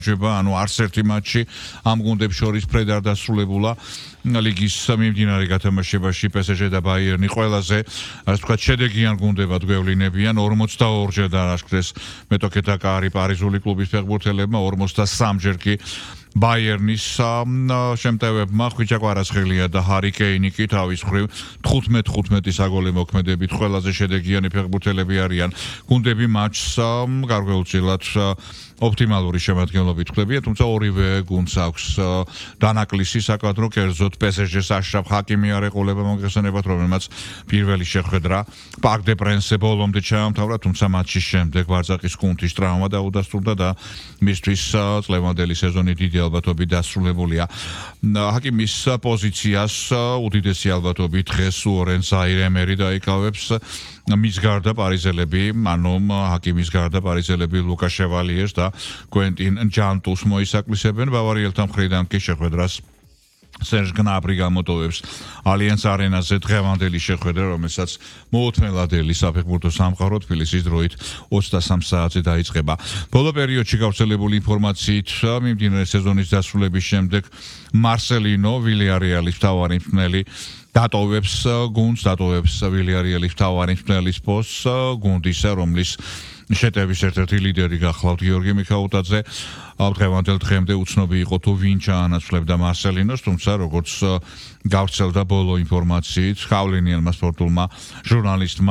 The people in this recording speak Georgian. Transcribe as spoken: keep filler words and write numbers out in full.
ანუ არც ერთი მატჩი ამ გუნდებს შორის ფრედ არ დასრულებულა ლიგის მიმდინარე გათამაშებაში პესეჟე და ბაიერნი ყველაზე ასე ვთქვათ შედეგიან გუნდებად გვევლინებიან ორმოცდაორჯერ დააშკრეს მეტოქეთა კარი პარიზული კლუბის ფეხბურთელებმა ორმოცდასამჯერ კი ბაიერნის შემტევებმა ხვიჩა კვარაცხელია და ჰარი კეინი კი თავის მხრივ თხუთმეტ თხუთმეტი საგოლე მოქმედებით ყველაზე შედეგიანი ფეხბურთელები არიან გუნდები მატჩს გარკვეულწილად ოპტიმალური შემადგენლობით ხვდებია, თუმცა ორივე გუნდს აქვს დანაკლისი საკადრო კერძოდ პესეჟეს აშრაფ ჰაკიმი არ ეყოლება მოგეხსენებათ, რომელმაც პირველი შეხვედრა პარკ დე პრენსზე ბოლომდე ჩაამთავრა, თუმცა მატჩის შემდეგ ბარსაკის გუნდის ტრავმა დაუდასტურდა და მისთვის წლევანდელი სეზონი დიდი ალბათობით დასრულებულია. ჰაკიმის პოზიციას უდიდესი ალბათობით დღეს უორენ ზაირ-ემერი დაიკავებს მის გარდა პარიზელები, ანუ ჰაკიმის გარდა პარიზელები ლუკა შევალიეს და კვენტინ ჯანტუს მოისაკლისებენ ბავარიელთა მხრიდან კი შეხვედრას სერჟ გნაბრი გამოტოვებს ალიანს არენაზე დღევანდელი შეხვედრა, რომელსაც მოუთმენლადელი საფეხბურთო სამყარო თბილისის დროით ოცდასამ საათზე დაიწყება. ბოლო პერიოდში გავრცელებული ინფორმაციით მიმდინარე სეზონის დასრულების შემდეგ მარსელინო ვილიარეალის მთავარი მწვრთნელი დატოვებს გუნდს, დატოვებს ვილიარეალის მთავარი მწვრთნელის პოსტს გუნდისა, რომლის შეტევის ერთ-ერთი ლიდერი გახლავთ გიორგი მიქაუტაძე. დღევანდელ დღემდე უცნობი იყო თუ ვინ ჩაანაცვლებდა მარსელინოს, თუმცა როგორც გავრცელდა ბოლო ინფორმაციით, ხავლინიანმა სპორტულმა ჟურნალისტმა